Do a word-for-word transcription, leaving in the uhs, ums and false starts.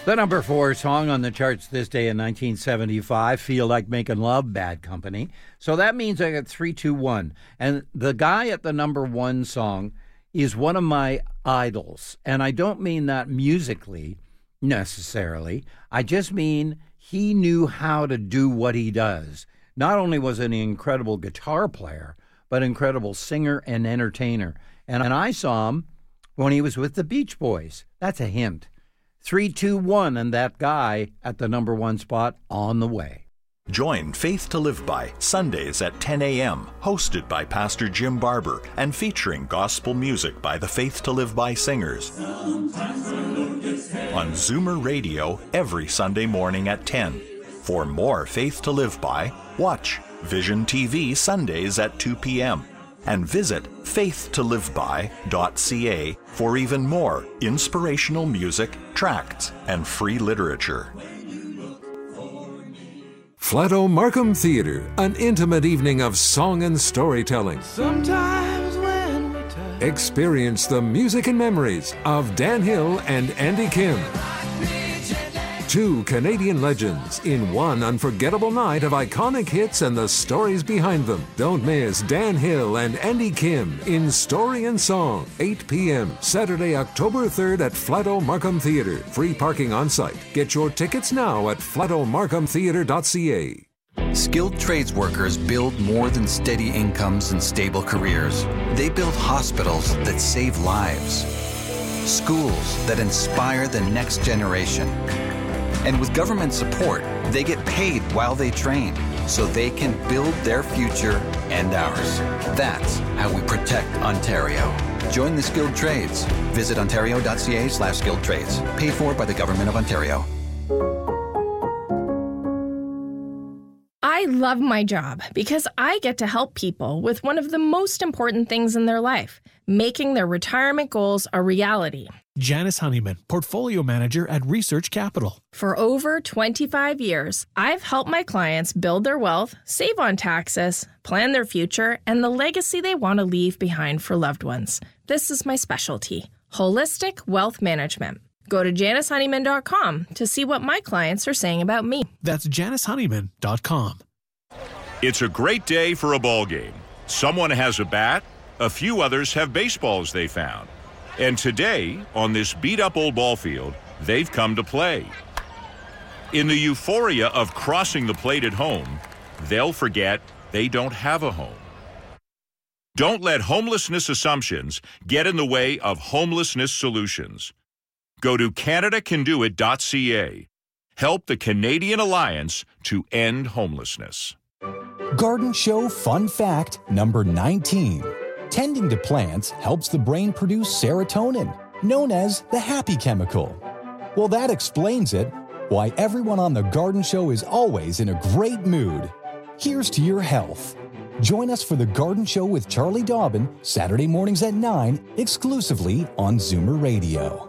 The number four song on the charts this day in nineteen seventy-five, Feel Like Making Love, Bad Company. So that means I got three, two, one. And the guy at the number one song is one of my idols. And I don't mean that musically necessarily. I just mean he knew how to do what he does. Not only was he an incredible guitar player, but incredible singer and entertainer. And, and I saw him when he was with the Beach Boys. That's a hint. Three, two, one, and that guy at the number one spot on the way. Join Faith to Live By Sundays at ten a.m., hosted by Pastor Jim Barber and featuring gospel music by the Faith to Live By singers. On Zoomer Radio every Sunday morning at ten. For more Faith to Live By, watch Vision T V Sundays at two p.m. and visit faith to live by dot c a for even more inspirational music, tracts, and free literature. Flato Markham Theatre, an intimate evening of song and storytelling. Sometimes when we touch, experience the music and memories of Dan Hill and Andy Kim. Two Canadian legends in one unforgettable night of iconic hits and the stories behind them. Don't miss Dan Hill and Andy Kim in Story and Song, eight p.m. Saturday, October third at Flato Markham Theatre. Free parking on site. Get your tickets now at flato markham theatre dot c a. Skilled trades workers build more than steady incomes and stable careers. They build hospitals that save lives, schools that inspire the next generation. And with government support, they get paid while they train, so they can build their future and ours. That's how we protect Ontario. Join the skilled trades. Visit ontario dot c a slash skilled trades. Paid for by the Government of Ontario. I love my job because I get to help people with one of the most important things in their life, making their retirement goals a reality. Janice Honeyman, Portfolio Manager at Research Capital. For over twenty-five years, I've helped my clients build their wealth, save on taxes, plan their future, and the legacy they want to leave behind for loved ones. This is my specialty, holistic wealth management. Go to janice honeyman dot com to see what my clients are saying about me. That's janice honeyman dot com. It's a great day for a ball game. Someone has a bat, a few others have baseballs they found. And today, on this beat-up old ball field, they've come to play. In the euphoria of crossing the plate at home, they'll forget they don't have a home. Don't let homelessness assumptions get in the way of homelessness solutions. Go to canada can do it dot c a. Help the Canadian Alliance to end homelessness. Garden Show Fun Fact number nineteen. Tending to plants helps the brain produce serotonin, known as the happy chemical. Well, that explains it, why everyone on The Garden Show is always in a great mood. Here's to your health. Join us for The Garden Show with Charlie Dobbin, Saturday mornings at nine, exclusively on Zoomer Radio.